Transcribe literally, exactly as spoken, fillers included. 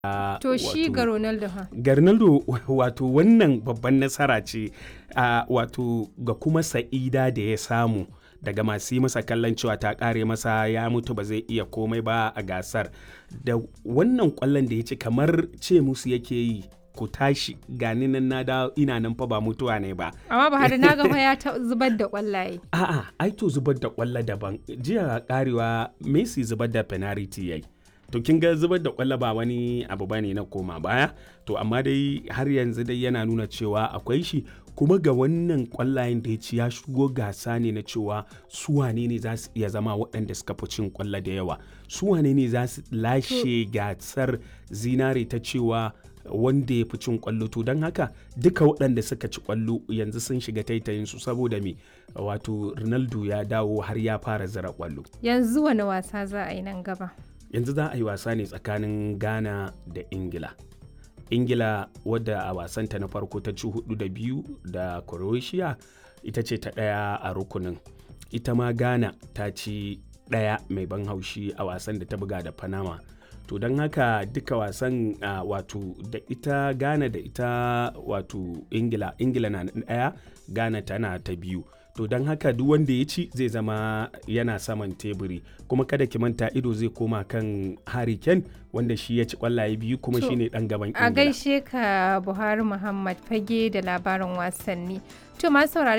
To shi ga Ronaldo ha? Ga Ronaldo wato wannan babban nasara ce uh, wato ga kuma sa'ida da ya samu daga masu yi masa kallon cewa ta kare masa ya mutu ba zai iya komai ba a gasar. Da wannan kwallon da ya ci kamar ce musu yake yi ku tashi gani nan na da ina nan fa ba mutuwa ne ba. Amma ba har na ga ya zubar da kwallaye. A'a, ai to zubar da kwallo daban. Jiya karewa Messi zubar da penalty yayi. To kin ga zubar da kwallo ba wani abu bane na koma baya, to amma dai har yanzu dai yana nuna cewa akwai shi, kuma ga wannan kwallayen da ya ci ya shigo gasa ne na cewa su wane ne za su iya zama waɗanda suka fi cin kwallo da yawa, su wane ne za su lashe gasar zinare ta cewa wanda ya fi cin kwallo. To don haka duka waɗanda suka ci kwallo yanzu sun shiga taitayin su saboda me wato Ronaldo ya dawo har ya fara zira kwallo. Yanzu wani wasa za a yi nan gaba? Yanzu za a yi wasa ne tsakanin Ghana da Ingila. Ingila wadda a wasanta na farko ta ci hudu da biyu da Croatia ita ce ta ɗaya a rukunin. Ita ma Ghana ta ci ɗaya mai ban haushi a wasan da ta buga da Panama. To don haka duka wasan uh, wato da ita Ghana da ita wato Ingila, Ingila na ɗaya, Ghana tana ta biyu. To don haka duk wanda ya ci zai zama yana saman teburi, kuma kada ki manta ido zai koma kan Harry Kane wanda shi ya ci kwallaye biyu kuma shine dan gaban Ingila. A gaishe ka Buhari Muhammad Fage da labarin wasanni. To masu saurare